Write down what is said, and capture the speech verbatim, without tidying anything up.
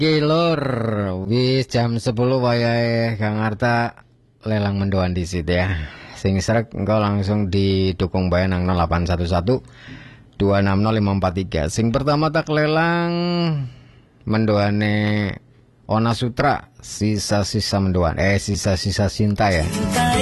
Kilur wis jam sepuluh wayahe Kang Arta lelang mendoan disit ya. Sing srek engko langsung didukung bae nang nol delapan satu satu dua enam nol lima empat tiga. Sing pertama tak lelang mendoane Ona Sutra, sisa-sisa mendoan. Eh sisa-sisa cinta ya.